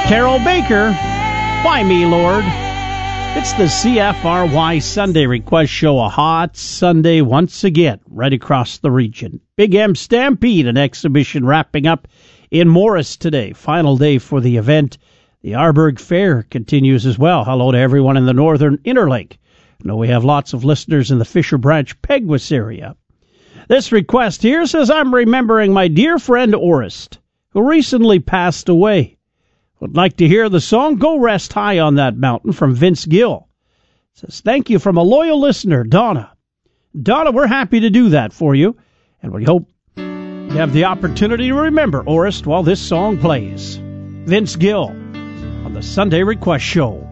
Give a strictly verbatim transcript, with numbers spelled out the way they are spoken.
Carol Baker, Why Me, Lord? It's the C F R Y Sunday Request Show, a hot Sunday once again, right across the region. Big M Stampede, an exhibition wrapping up in Morris today. Final day for the event. The Arborg Fair continues as well. Hello to everyone in the northern Interlake. I know we have lots of listeners in the Fisher Branch Peguis area. This request here says, I'm remembering my dear friend Orist, who recently passed away. Would like to hear the song Go Rest High on That Mountain from Vince Gill. Says, thank you from a loyal listener, Donna. Donna, we're happy to do that for you, and we hope you have the opportunity to remember Orist while this song plays. Vince Gill on the Sunday Request Show.